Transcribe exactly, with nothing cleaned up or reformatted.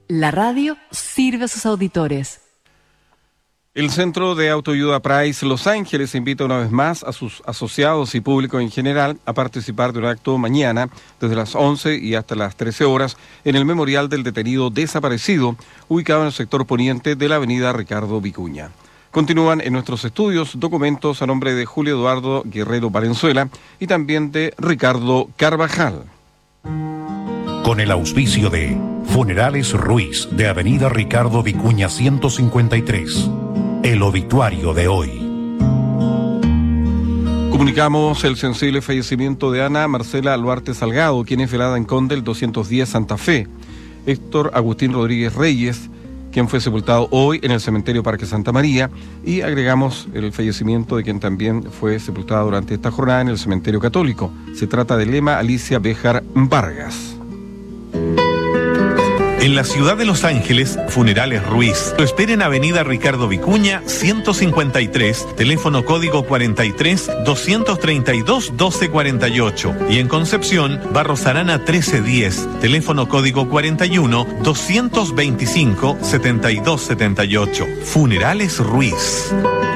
La radio sirve a sus auditores. El Centro de Autoayuda Price Los Ángeles invita una vez más a sus asociados y público en general a participar de un acto mañana desde las once y hasta las trece horas en el Memorial del Detenido Desaparecido, ubicado en el sector poniente de la avenida Ricardo Vicuña. Continúan en nuestros estudios documentos a nombre de Julio Eduardo Guerrero Valenzuela y también de Ricardo Carvajal. Con el auspicio de Funerales Ruiz de avenida Ricardo Vicuña ciento cincuenta y tres. El obituario de hoy. Comunicamos el sensible fallecimiento de Ana Marcela Luarte Salgado, quien es velada en Conde el doscientos diez Santa Fe. Héctor Agustín Rodríguez Reyes, quien fue sepultado hoy en el cementerio Parque Santa María, y agregamos el fallecimiento de quien también fue sepultado durante esta jornada en el cementerio católico. Se trata de Lema Alicia Béjar Vargas. En la ciudad de Los Ángeles, Funerales Ruiz. Lo espera en avenida Ricardo Vicuña, ciento cincuenta y tres, teléfono código cuarenta y tres, doscientos treinta y dos, doce cuarenta y ocho. Y en Concepción, Barros Arana trece diez, teléfono código cuarenta y uno, doscientos veinticinco, setenta y dos setenta y ocho. Funerales Ruiz.